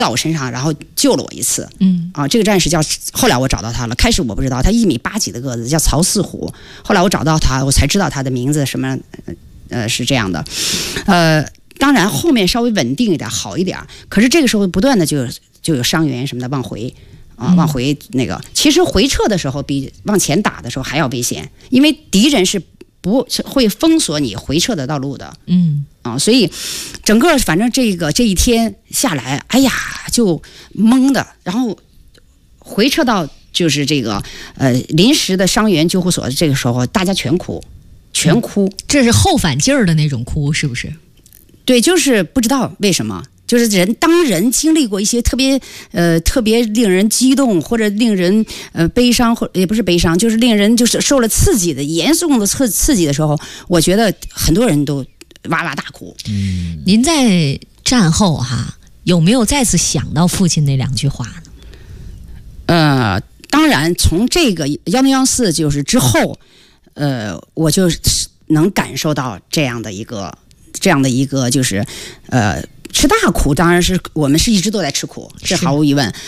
到我身上，然后救了我一次。这个战士后来我找到他了，开始我不知道，他1.8米几的个子，叫曹四虎。后来我找到他，我才知道他的名字什么，是这样的。当然后面稍微稳定一点，好一点，可是这个时候不断的就有伤员什么的往回那个，其实回撤的时候比往前打的时候还要危险，因为敌人是不会封锁你回撤的道路的。所以整个反正这一天下来，哎呀就懵的，然后回撤到就是这个临时的伤员救护所，这个时候大家全哭。 这是后反劲儿的那种哭，是不是？ 对，就是不知道为什么，就是当人经历过一些特别令人激动或者令人悲伤，或也不是悲伤，就是令人就是受了刺激的严重的刺激的时候，我觉得很多人都哇哇大哭。 您在战后有没有再次想到父亲那2句话呢？当然，从这个1014就是之后，我就能感受到这样的一个就是吃大苦，当然是我们是一直都在吃苦，这毫无疑问。